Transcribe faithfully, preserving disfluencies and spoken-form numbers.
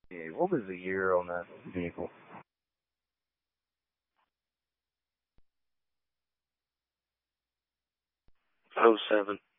Yeah, what was the year on that vehicle? Oh seven.